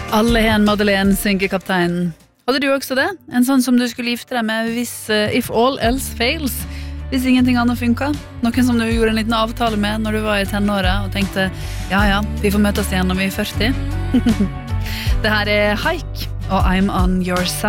Alle hen Madeleine, synger kapteinen. Hadde du også det? En sånn som du skulle gifte deg med hvis, if all else fails? Hvis ingenting annet funket? Noen som du gjorde en liten avtale med når du var i tenåret og tenkte, ja, vi får møtes igjen når vi er 40. Det her er Haik og I'm on your side.